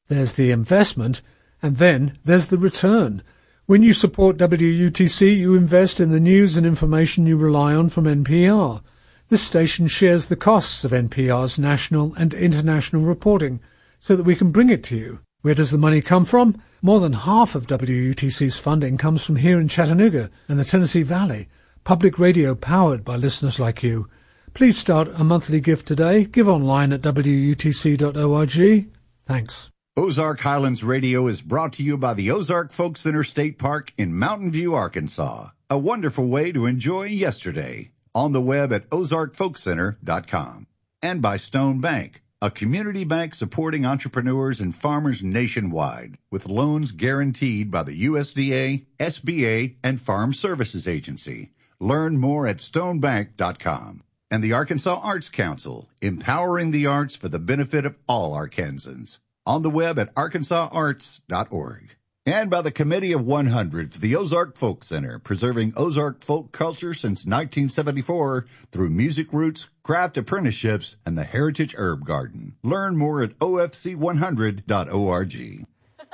There's the investment, and then there's the return. When you support WUTC, you invest in the news and information you rely on from NPR. This station shares the costs of NPR's national and international reporting so that we can bring it to you. Where does the money come from? More than half of WUTC's funding comes from here in Chattanooga and the Tennessee Valley. Public radio powered by listeners like you. Please start a monthly gift today. Give online at WUTC.org. Thanks. Ozark Highlands Radio is brought to you by the Ozark Folk Center State Park in Mountain View, Arkansas. A wonderful way to enjoy yesterday. On the web at ozarkfolkcenter.com. And by Stone Bank, a community bank supporting entrepreneurs and farmers nationwide with loans guaranteed by the USDA, SBA, and Farm Services Agency. Learn more at stonebank.com. And the Arkansas Arts Council, empowering the arts for the benefit of all Arkansans. On the web at arkansasarts.org. And by the Committee of 100 for the Ozark Folk Center, preserving Ozark folk culture since 1974 through music roots, craft apprenticeships, and the Heritage Herb Garden. Learn more at ofc100.org.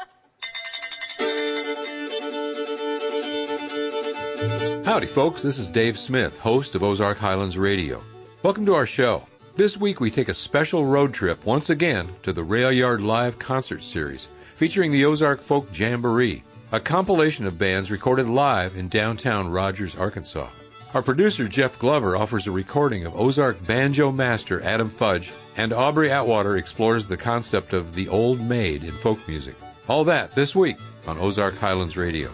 Howdy, folks. This is Dave Smith, host of Ozark Highlands Radio. Welcome to our show. This week we take a special road trip once again to the Rail Yard Live Concert Series, featuring the Ozark Folk Jamboree, a compilation of bands recorded live in downtown Rogers, Arkansas. Our producer, Jeff Glover, offers a recording of Ozark banjo master Adam Fudge, and Aubrey Atwater explores the concept of the old maid in folk music. All that this week on Ozark Highlands Radio.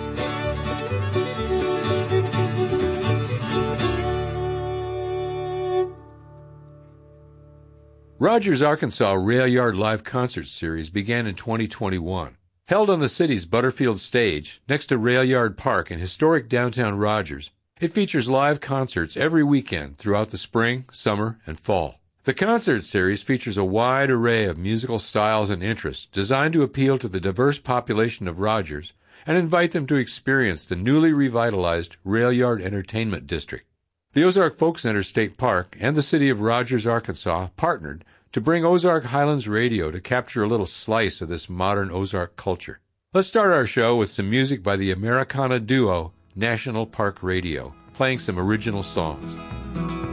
Rogers, Arkansas Rail Yard Live Concert Series began in 2021. Held on the city's Butterfield Stage, next to Rail Yard Park in historic downtown Rogers, it features live concerts every weekend throughout the spring, summer, and fall. The concert series features a wide array of musical styles and interests designed to appeal to the diverse population of Rogers and invite them to experience the newly revitalized Rail Yard Entertainment District. The Ozark Folk Center State Park and the city of Rogers, Arkansas partnered to bring Ozark Highlands Radio to capture a little slice of this modern Ozark culture. Let's start our show with some music by the Americana duo National Park Radio, playing some original songs.